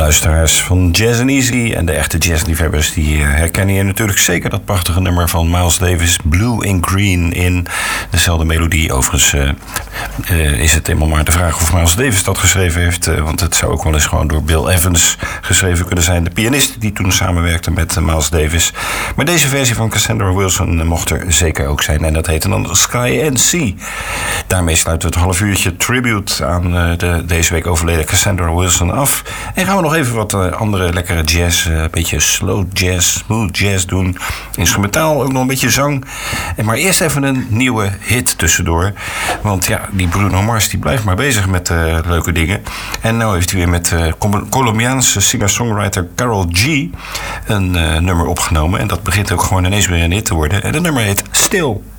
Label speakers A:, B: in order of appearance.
A: luisteraars van Jazz and Easy en de echte jazzliefhebbers die herkennen je natuurlijk zeker dat prachtige nummer van Miles Davis, Blue and Green, in dezelfde melodie. Overigens is het helemaal maar de vraag of Miles Davis dat geschreven heeft, want het zou ook wel eens gewoon door Bill Evans geschreven kunnen zijn, de pianist die toen samenwerkte met Miles Davis. Maar deze versie van Cassandra Wilson mocht er zeker ook zijn en dat heette dan Sky and Sea. Daarmee sluiten we het half uurtje tribute aan de deze week overleden Cassandra Wilson af. En gaan we nog even wat andere lekkere jazz, een beetje slow jazz, smooth jazz doen. Instrumentaal, ook nog een beetje zang. Maar eerst even een nieuwe hit tussendoor. Want ja, die Bruno Mars die blijft maar bezig met leuke dingen. En nou heeft hij weer met Colombiaanse singer-songwriter Karol G een nummer opgenomen. En dat begint ook gewoon ineens weer een hit te worden. En dat nummer heet Still.